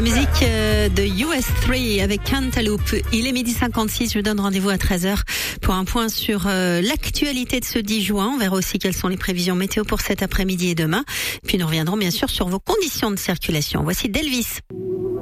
musique de US3 avec Cantaloupe. Il est 12h56, je vous donne rendez-vous à 13h pour un point sur l'actualité de ce 10 juin. On verra aussi quelles sont les prévisions météo pour cet après-midi et demain. Puis nous reviendrons bien sûr sur vos conditions de circulation. Voici Delvis.